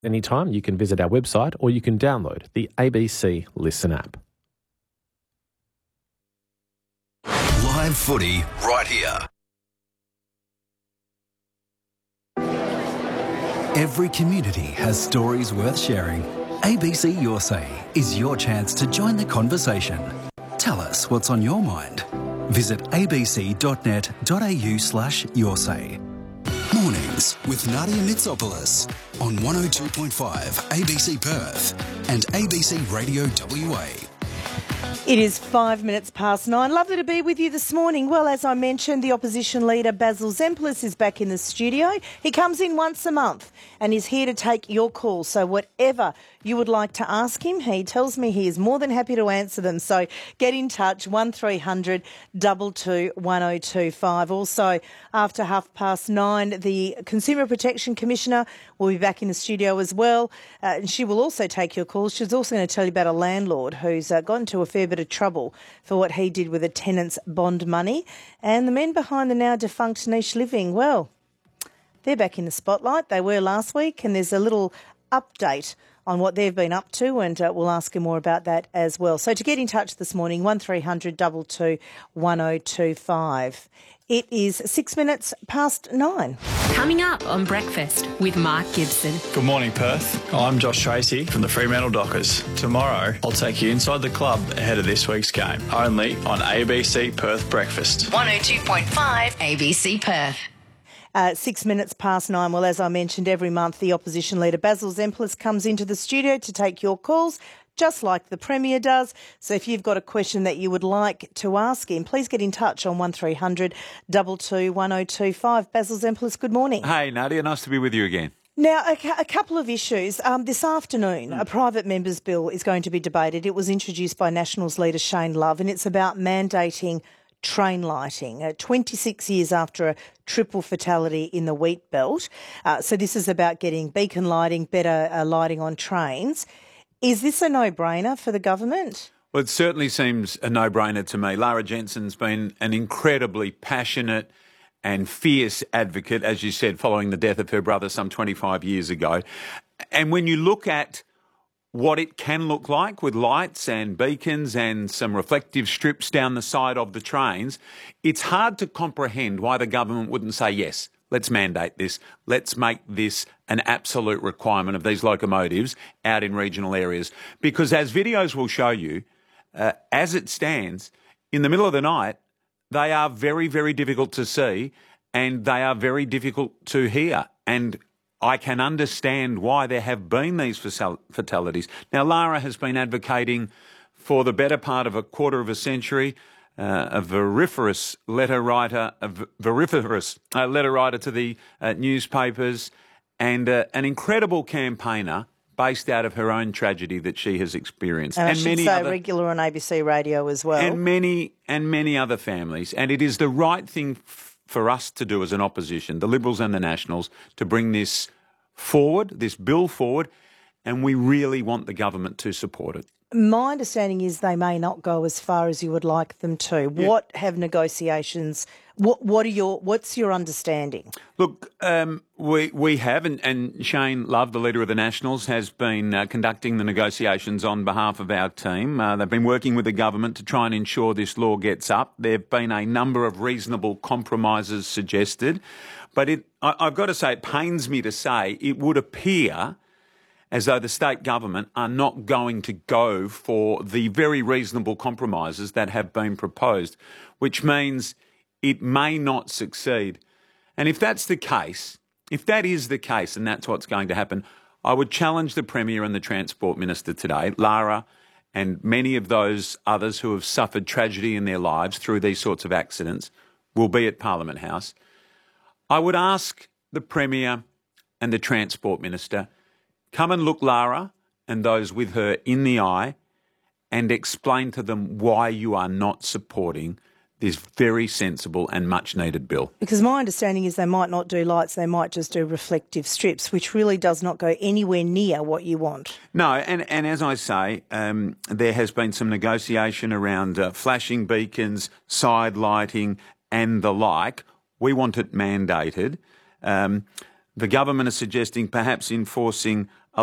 Anytime, you can visit our website or you can download the ABC Listen app. Live footy right here. Every community has stories worth sharing. ABC Your Say is your chance to join the conversation. Tell us what's on your mind. Visit abc.net.au/yoursay. Mornings with Nadia Mitsopoulos on 102.5 ABC Perth and ABC Radio WA. It is 5 minutes past 9. Lovely to be with you this morning. Well, as I mentioned, the opposition leader Basil Zempilas is back in the studio. He comes in once a month and is here to take your calls. So whatever you would like to ask him, he tells me he is more than happy to answer them. So get in touch, 1300 22 1025. Also, after 9:30, the Consumer Protection Commissioner will be back in the studio as well. She will also take your calls. She's also going to tell you about a landlord who's got into a fair bit of trouble for what he did with a tenant's bond money. And the men behind the now defunct Niche Living, well, they're back in the spotlight. They were last week, and there's a little update on what they've been up to, and we'll ask you more about that as well. So to get in touch this morning, 1300 22 1025. It is 6 minutes past 9. Coming up on Breakfast with Mark Gibson. Good morning, Perth. I'm Josh Tracy from the Fremantle Dockers. Tomorrow, I'll take you inside the club ahead of this week's game, only on ABC Perth Breakfast. 102.5 ABC Perth. 6 minutes past 9. Well, as I mentioned, every month the opposition leader Basil Zempilas comes into the studio to take your calls, just like the Premier does. So if you've got a question that you would like to ask him, please get in touch on 1300 22 1025. Basil Zempilas, good morning. Hey, Nadia, nice to be with you again. Now, a couple of issues. This afternoon, a private member's bill is going to be debated. It was introduced by Nationals leader Shane Love, and it's about mandating train lighting, 26 years after a triple fatality in the wheat belt. So this is about getting beacon lighting, better lighting on trains. Is this a no-brainer for the government? Well, it certainly seems a no-brainer to me. Lara Jensen's been an incredibly passionate and fierce advocate, as you said, following the death of her brother some 25 years ago. And when you look at what it can look like with lights and beacons and some reflective strips down the side of the trains, it's hard to comprehend why the government wouldn't say, yes, let's mandate this. Let's make this an absolute requirement of these locomotives out in regional areas. Because as videos will show you, as it stands, in the middle of the night, they are very, very difficult to see and they are very difficult to hear. And I can understand why there have been these fatalities. Now, Lara has been advocating for the better part of a quarter of a century, a vociferous letter writer to the newspapers, and an incredible campaigner based out of her own tragedy that she has experienced. And I should say regular on ABC Radio as well. And many other families. And it is the right thing for us to do as an opposition, the Liberals and the Nationals, to bring this forward, this bill forward, and we really want the government to support it. My understanding is they may not go as far as you would like them to. Yeah. What have negotiations? What's your understanding? Look, we have, and Shane Love, the leader of the Nationals, has been conducting the negotiations on behalf of our team. They've been working with the government to try and ensure this law gets up. There have been a number of reasonable compromises suggested, but I've got to say, it pains me to say, it would appear as though the state government are not going to go for the very reasonable compromises that have been proposed, which means it may not succeed. And if that's the case, if that is the case and that's what's going to happen, I would challenge the Premier and the Transport Minister today, Lara, and many of those others who have suffered tragedy in their lives through these sorts of accidents will be at Parliament House. I would ask the Premier and the Transport Minister, come and look Lara and those with her in the eye and explain to them why you are not supporting this very sensible and much-needed bill. Because my understanding is they might not do lights, they might just do reflective strips, which really does not go anywhere near what you want. No, and as I say, there has been some negotiation around flashing beacons, side lighting and the like. We want it mandated. The government is suggesting perhaps enforcing